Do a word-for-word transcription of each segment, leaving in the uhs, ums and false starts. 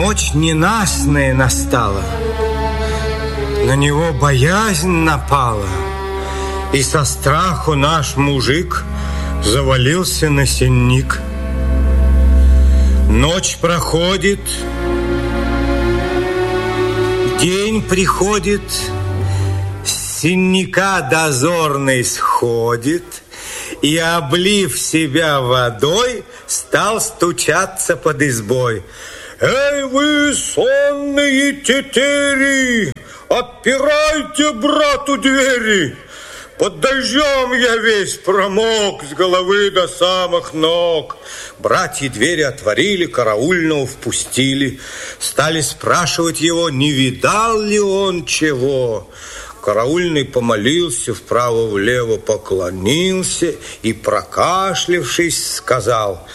Ночь ненастная настала, на него боязнь напала, и со страху наш мужик завалился на сенник. Ночь проходит, день приходит, с сенника дозорный сходит и, облив себя водой, стал стучаться под избой. «Эй вы, сонные тетери, отпирайте брату двери! Под дождем я весь промок с головы до самых ног». Братья двери отворили, караульного впустили. Стали спрашивать его, не видал ли он чего. Караульный помолился, вправо-влево поклонился и, прокашлявшись, сказал: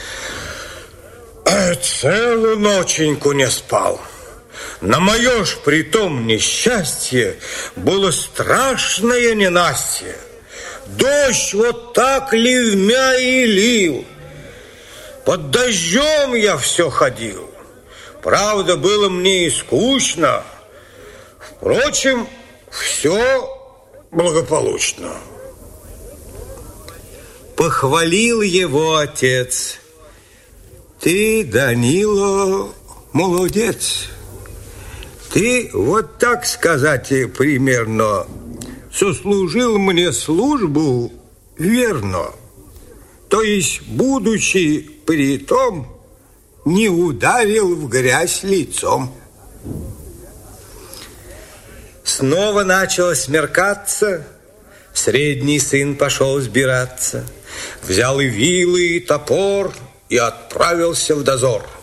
«Целую ноченьку не спал. На мое ж притом несчастье было страшное ненастье. Дождь вот так ливмя и лил. Под дождем я все ходил. Правда, было мне и скучно. Впрочем, все благополучно». Похвалил его отец: «Ты, Данило, молодец. Ты, вот так сказать примерно, сослужил мне службу верно. То есть, будучи при том, не ударил в грязь лицом». Снова начало смеркаться. Средний сын пошел сбираться. Взял и вилы, и топор, и отправился в дозор.